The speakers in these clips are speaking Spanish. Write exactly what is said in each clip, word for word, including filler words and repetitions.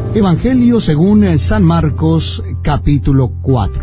Evangelio según San Marcos, capítulo cuatro.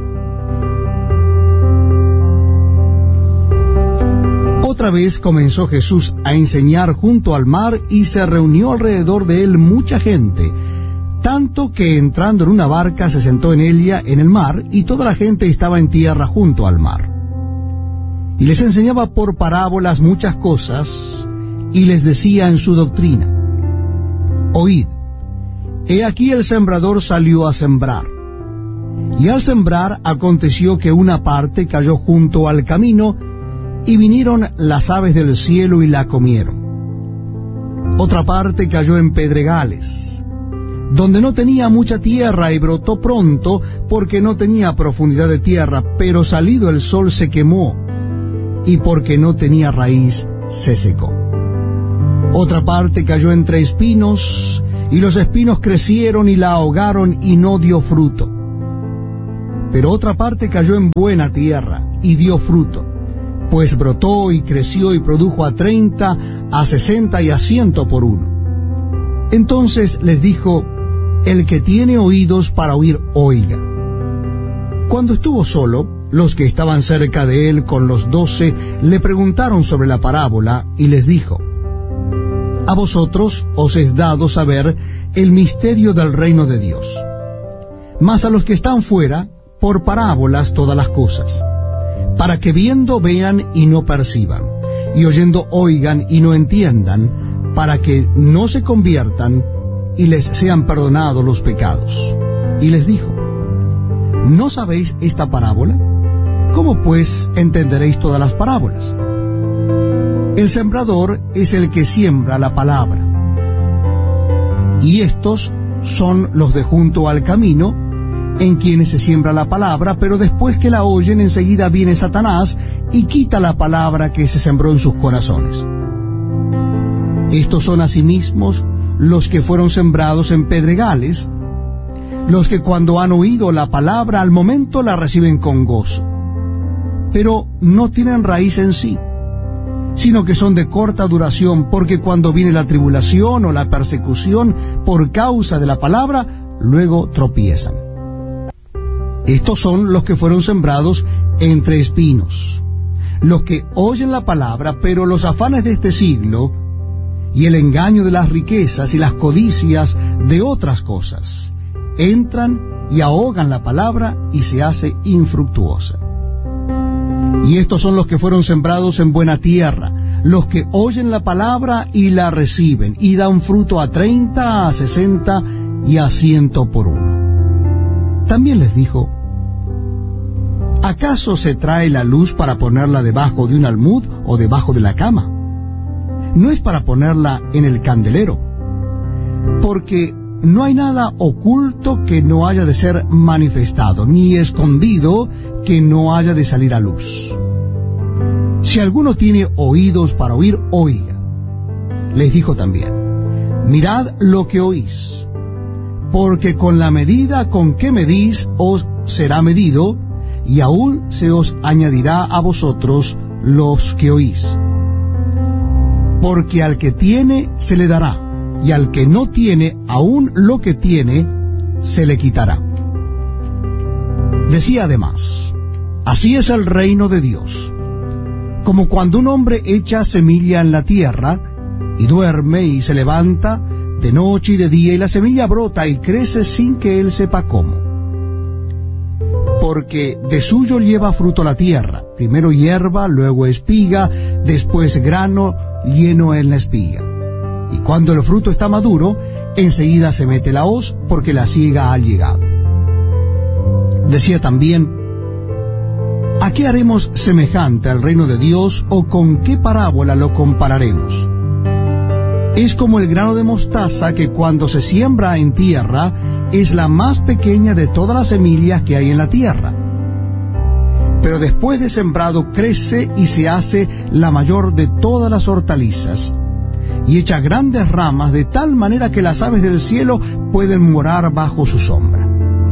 Otra vez comenzó Jesús a enseñar junto al mar y se reunió alrededor de él mucha gente, tanto que entrando en una barca se sentó en ella en el mar y toda la gente estaba en tierra junto al mar. Y les enseñaba por parábolas muchas cosas y les decía en su doctrina: Oíd, he aquí el sembrador salió a sembrar. Y al sembrar aconteció que una parte cayó junto al camino, y vinieron las aves del cielo y la comieron. Otra parte cayó en pedregales, donde no tenía mucha tierra, y brotó pronto, porque no tenía profundidad de tierra, pero salido el sol se quemó, y porque no tenía raíz se secó. Otra parte cayó entre espinos, y los espinos crecieron y la ahogaron, y no dio fruto. Pero otra parte cayó en buena tierra, y dio fruto, pues brotó y creció y produjo a treinta, a sesenta y a ciento por uno. Entonces les dijo: el que tiene oídos para oír, oiga. Cuando estuvo solo, los que estaban cerca de él con los doce le preguntaron sobre la parábola, y les dijo: a vosotros os es dado saber el misterio del reino de Dios, mas a los que están fuera, por parábolas todas las cosas, para que viendo vean y no perciban, y oyendo oigan y no entiendan, para que no se conviertan y les sean perdonados los pecados. Y les dijo: ¿no sabéis esta parábola? ¿Cómo pues entenderéis todas las parábolas? El sembrador es el que siembra la palabra, y estos son los de junto al camino, en quienes se siembra la palabra, pero después que la oyen, enseguida viene Satanás y quita la palabra que se sembró en sus corazones. Estos son asimismo los que fueron sembrados en pedregales, los que cuando han oído la palabra al momento la reciben con gozo, pero no tienen raíz en sí, sino que son de corta duración, porque cuando viene la tribulación o la persecución por causa de la palabra, luego tropiezan. Estos son los que fueron sembrados entre espinos, los que oyen la palabra, pero los afanes de este siglo y el engaño de las riquezas y las codicias de otras cosas entran y ahogan la palabra y se hace infructuosa. Y estos son los que fueron sembrados en buena tierra, los que oyen la palabra y la reciben, y dan fruto a treinta, a sesenta y a ciento por uno. También les dijo: ¿acaso se trae la luz para ponerla debajo de un almud o debajo de la cama? No es para ponerla en el candelero, porque no hay nada oculto que no haya de ser manifestado, ni escondido que no haya de salir a luz. Si alguno tiene oídos para oír, oiga. Les dijo también: mirad lo que oís, porque con la medida con que medís os será medido, y aún se os añadirá a vosotros los que oís. Porque al que tiene se le dará, y al que no tiene, aún lo que tiene se le quitará. Decía además: así es el reino de Dios, como cuando un hombre echa semilla en la tierra, y duerme y se levanta de noche y de día, y la semilla brota y crece sin que él sepa cómo. Porque de suyo lleva fruto la tierra, primero hierba, luego espiga, después grano lleno en la espiga. Y cuando el fruto está maduro, enseguida se mete la hoz, porque la siega ha llegado. Decía también: ¿a qué haremos semejante al reino de Dios, o con qué parábola lo compararemos? Es como el grano de mostaza, que cuando se siembra en tierra es la más pequeña de todas las semillas que hay en la tierra. Pero después de sembrado crece y se hace la mayor de todas las hortalizas, y echa grandes ramas, de tal manera que las aves del cielo pueden morar bajo su sombra.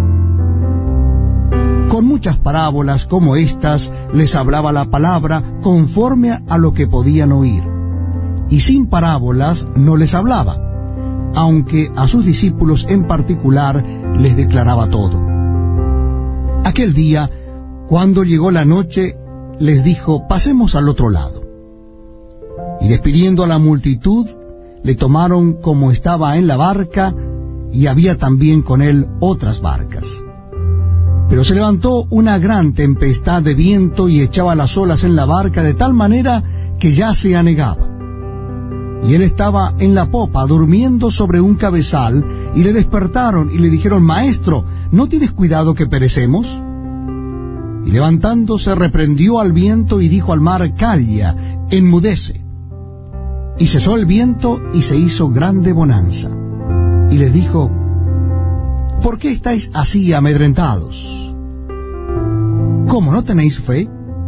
Con muchas parábolas como estas les hablaba la palabra conforme a lo que podían oír, y sin parábolas no les hablaba, aunque a sus discípulos en particular les declaraba todo. Aquel día, cuando llegó la noche, les dijo: pasemos al otro lado. Y despidiendo a la multitud, le tomaron como estaba en la barca, y había también con él otras barcas. Pero se levantó una gran tempestad de viento y echaba las olas en la barca de tal manera que ya se anegaba. Y él estaba en la popa durmiendo sobre un cabezal, y le despertaron y le dijeron: Maestro, ¿no tienes cuidado que perecemos? Y levantándose reprendió al viento y dijo al mar: Calla, enmudece. Y cesó el viento y se hizo grande bonanza. Y les dijo: ¿por qué estáis así amedrentados? ¿Cómo no tenéis fe?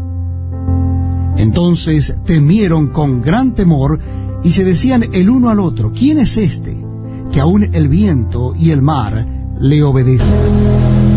Entonces temieron con gran temor y se decían el uno al otro: ¿quién es este, que aun el viento y el mar le obedecen?